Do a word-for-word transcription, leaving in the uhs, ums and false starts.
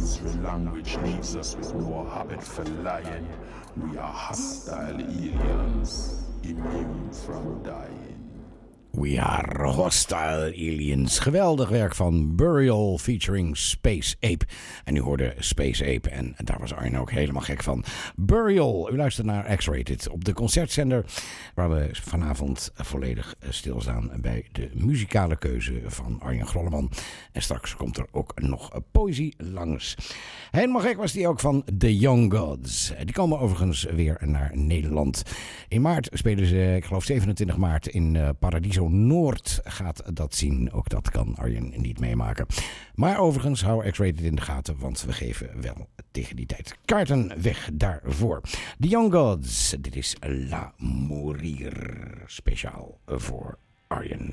sensory language leaves us with no habit for lying. We are hostile aliens, immune from dying. We Are Hostile Aliens. Geweldig werk van Burial featuring Space Ape. En u hoorde Space Ape en daar was Arjen ook helemaal gek van. Burial, u luistert naar X-Rated op de concertzender, waar we vanavond volledig stilstaan bij de muzikale keuze van Arjen Grolleman. En straks komt er ook nog poëzie langs. Helemaal gek was die ook van The Young Gods. Die komen overigens weer naar Nederland. In maart spelen ze, ik geloof zevenentwintig maart in uh, Paradiso Noord gaat dat zien. Ook dat kan Arjen niet meemaken. Maar overigens hou X-Rated in de gaten, want we geven wel tegen die tijd kaarten weg daarvoor. The Young Gods, dit is La Mourir, speciaal voor Arjen.